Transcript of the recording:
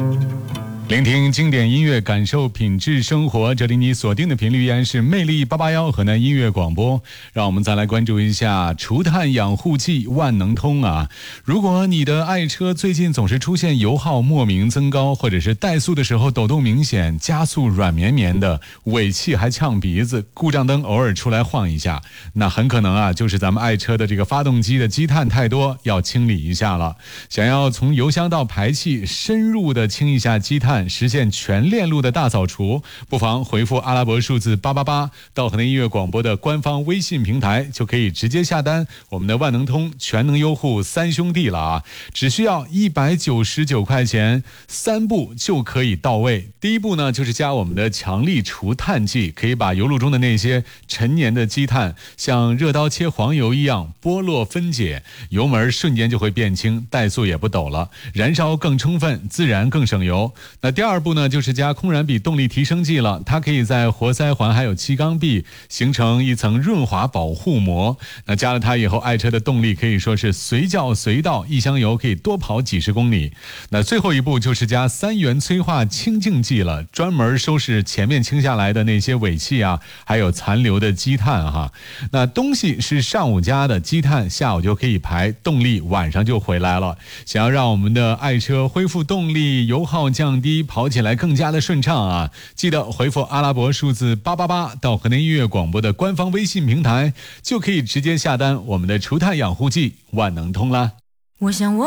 聆听经典音乐，感受品质生活。这里你锁定的频率依然是魅力881河南音乐广播。让我们再来关注一下除碳养护剂万能通啊！如果你的爱车最近总是出现油耗莫名增高，或者是怠速的时候抖动明显，加速软绵绵的，尾气还呛鼻子，故障灯偶尔出来晃一下，那很可能啊就是咱们爱车的这个发动机的积碳太多，要清理一下了。想要从油箱到排气深入的清一下积碳，实现全链路的大扫除，不妨回复阿拉伯数字888到河南音乐广播的官方微信平台，就可以直接下单我们的万能通全能优护三兄弟了啊！只需要199块钱，3步就可以到位。第一步呢，就是加我们的强力除碳剂，可以把油路中的那些陈年的积碳像热刀切黄油一样剥落分解，油门瞬间就会变轻，怠速也不抖了，燃烧更充分，自然更省油。那第二步呢，就是加空燃比动力提升剂了，它可以在活塞环还有气缸壁形成一层润滑保护膜。那加了它以后，爱车的动力可以说是随叫随到，一箱油可以多跑几十公里。那最后一步就是加3元催化清净剂了，专门收拾前面清下来的那些尾气啊，还有残留的积碳哈。那东西是上午加的，积碳下午就可以排，动力晚上就回来了。想要让我们的爱车恢复动力，油耗降低，跑起来更加的顺畅啊！记得回复阿拉伯数字888到河南音乐广播的官方微信平台，就可以直接下单我们的除碳养护剂万能通啦。